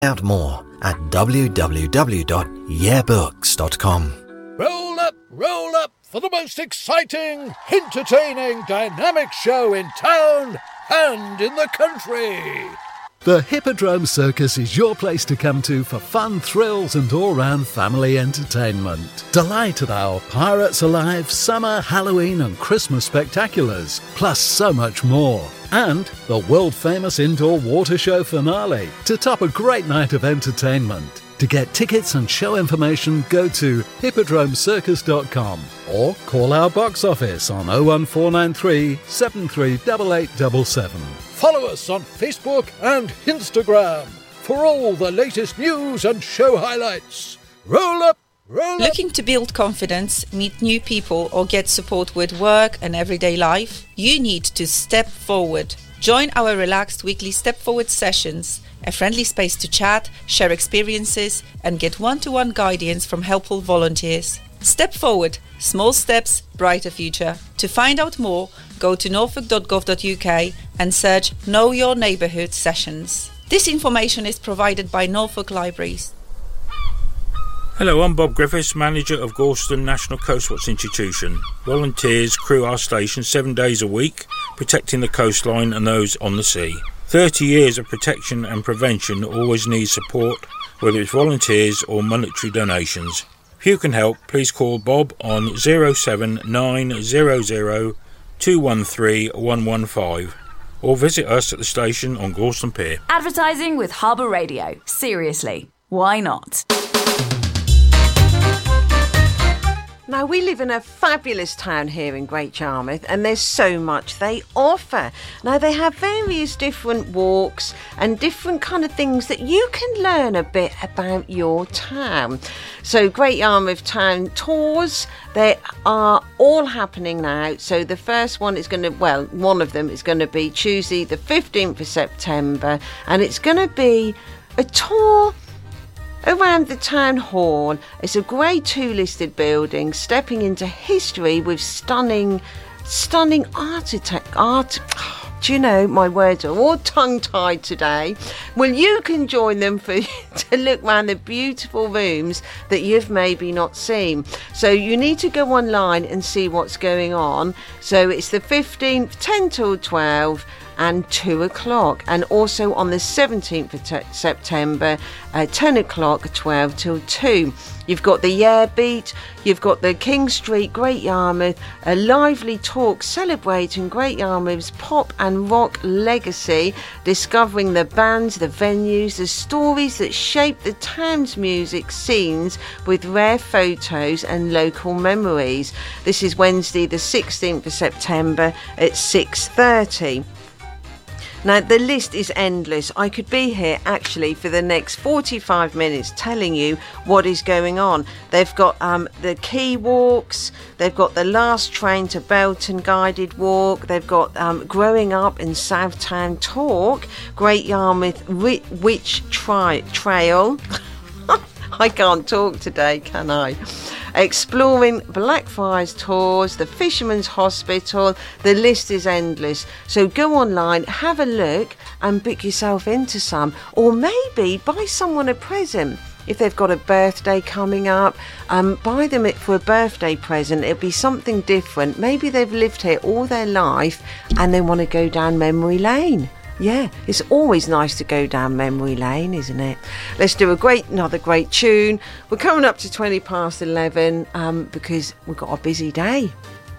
out more at www.yearbooks.com. Roll up for the most exciting, entertaining, dynamic show in town and in the country. The Hippodrome Circus is your place to come to for fun, thrills and all-round family entertainment. Delight at our Pirates Alive, Summer, Halloween and Christmas spectaculars, plus so much more. And the world-famous indoor water show finale to top a great night of entertainment. To get tickets and show information, go to hippodromecircus.com or call our box office on 01493 738877. Follow us on Facebook and Instagram for all the latest news and show highlights. Roll up! Looking to build confidence, meet new people or get support with work and everyday life? You need to step forward. Join our relaxed weekly Step Forward sessions, a friendly space to chat, share experiences and get one-to-one guidance from helpful volunteers. Step Forward. Small steps, brighter future. To find out more, go to norfolk.gov.uk and search Know Your Neighbourhood sessions. This information is provided by Norfolk Libraries. Hello, I'm Bob Griffiths, manager of Gorleston National Coastwatch Institution. Volunteers crew our station 7 days a week, protecting the coastline and those on the sea. 30 years of protection and prevention always needs support, whether it's volunteers or monetary donations. If you can help, please call Bob on 07900 213 115 or visit us at the station on Gorleston Pier. Advertising with Harbour Radio. Seriously, why not? Now, we live in a fabulous town here in Great Yarmouth and there's so much they offer. Now, they have various different walks and different kind of things that you can learn a bit about your town. So, Great Yarmouth Town tours, they are all happening now. So, the first one is one of them is going to be Tuesday, the 15th of September, and it's going to be a tour around the town hall. It's a Grade 2 listed building, stepping into history with stunning art. Do you know, my words are all tongue-tied today. Well, you can join them to look around the beautiful rooms that you've maybe not seen. So you need to go online and see what's going on. So it's the 15th, 10 till 12, and 2 o'clock, and also on the 17th of September 10 o'clock, 12 till 2. You've got the Yare Beat, you've got the King Street, Great Yarmouth, a lively talk celebrating Great Yarmouth's pop and rock legacy, discovering the bands, the venues, the stories that shape the town's music scenes with rare photos and local memories. This is Wednesday the 16th of September at 6:30. Now, the list is endless. I could be here actually for the next 45 minutes telling you what is going on. They've got the Quay Walks, they've got the Last Train to Belton guided walk, they've got Growing Up in Southtown Talk, Great Yarmouth Witch Trail. I can't talk today, can I? Exploring Blackfriars tours, the Fisherman's Hospital, the list is endless. So go online, have a look and book yourself into some, or maybe buy someone a present. If they've got a birthday coming up, buy them it for a birthday present. It'll be something different. Maybe they've lived here all their life and they want to go down memory lane. Yeah, it's always nice to go down memory lane, isn't it? Let's do another great tune. We're coming up to 11 because we've got a busy day.